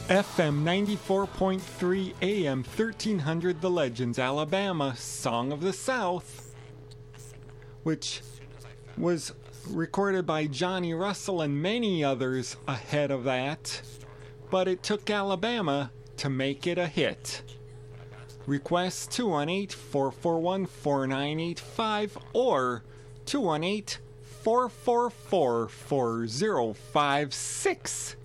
FM 94.3 AM 1300 The Legends, Alabama, Song of the South, which was recorded by Johnny Russell and many others ahead of that, but it took Alabama to make it a hit. Request 218-441-4985 or 218-444-4056.